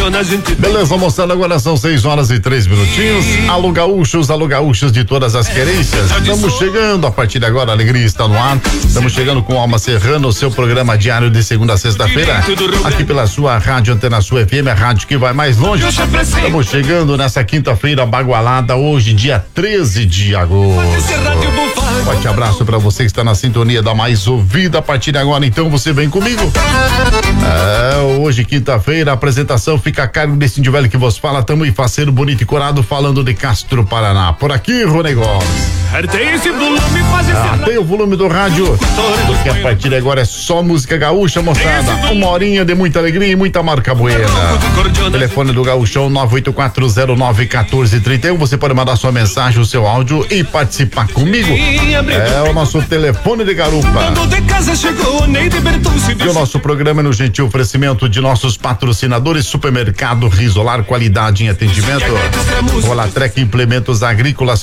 Beleza, moçada, agora são 6h03. Alô gaúchos de todas as querências. Estamos chegando a partir de agora, a alegria está no ar. Estamos chegando com Alma Serrano, o seu programa diário de segunda a sexta-feira, aqui pela sua rádio Antena Sul FM, a rádio que vai mais longe. Estamos chegando nessa quinta-feira bagualada, hoje, dia 13 de agosto. Forte abraço pra você que está na sintonia da mais ouvida. A partir de agora, então, você vem comigo. Hoje, quinta-feira, a apresentação fica a cargo desse indivíduo que vos fala. Tamo em faceiro bonito e corado, falando de Castro, Paraná. Por aqui, Rony Gomes. Tem o volume do rádio, porque a partir de agora é só música gaúcha, moçada. Uma horinha de muita alegria e muita marca buena. Telefone do Gaúchão 984091431. Você pode mandar sua mensagem, o seu áudio e participar comigo. É o nosso telefone de garupa. E o nosso programa é no gentil oferecimento de nossos patrocinadores: Supermercado Risolar, qualidade em atendimento. Rolatrec Implementos Agrícolas,